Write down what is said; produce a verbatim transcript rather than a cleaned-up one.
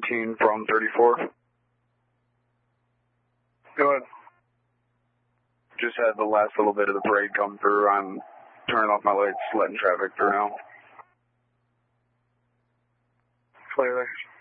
nineteen from thirty-four. Go ahead. Just had the last little bit of the parade come through. I'm turning off my lights, letting traffic through now. Play there.